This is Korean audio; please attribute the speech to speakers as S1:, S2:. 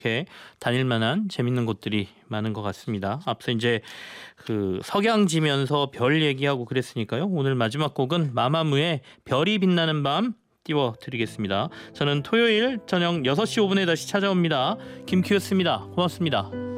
S1: 이렇게 다닐 만한 재밌는 곳들이 많은 것 같습니다. 앞서 이제 그 석양지면서 별 얘기하고 그랬으니까요. 오늘 마지막 곡은 마마무의 별이 빛나는 밤 띄워드리겠습니다. 저는 토요일 저녁 6시 5분에 다시 찾아옵니다. 김큐였습니다. 고맙습니다.